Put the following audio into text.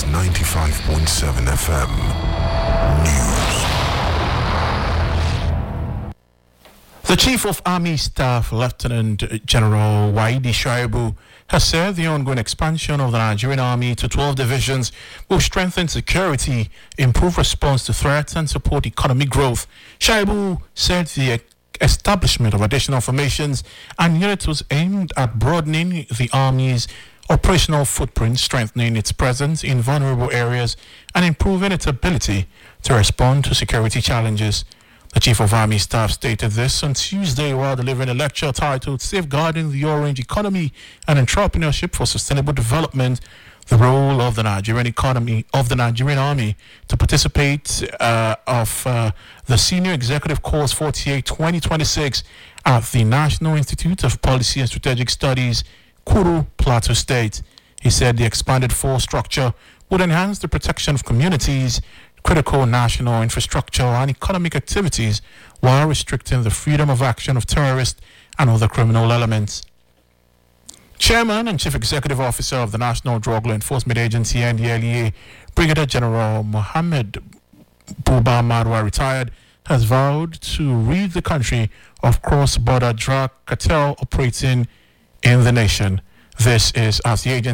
95.7 FM. News. The Chief of Army Staff, Lieutenant General Waidi Shaibu, has said the ongoing expansion of the Nigerian Army to 12 divisions will strengthen security, improve response to threats, and support economic growth. Shaibu said the establishment of additional formations and units was aimed at broadening the Army's operational footprint, strengthening its presence in vulnerable areas, and improving its ability to respond to security challenges. The Chief of Army Staff stated this on Tuesday while delivering a lecture titled Safeguarding the Orange Economy and Entrepreneurship for Sustainable Development, the role of the Nigerian economy, of the Nigerian Army to participate of the Senior Executive Course 48 2026 at the National Institute of Policy and Strategic Studies, Kuru, Plateau State. He said the expanded force structure would enhance the protection of communities, critical national infrastructure, and economic activities while restricting the freedom of action of terrorists and other criminal elements. Chairman and Chief Executive Officer of the National Drug Law Enforcement Agency, NDLEA, Brigadier General Mohammed Buba Marwa, retired, has vowed to rid the country of cross-border drug cartel operating in the nation. This is as the agency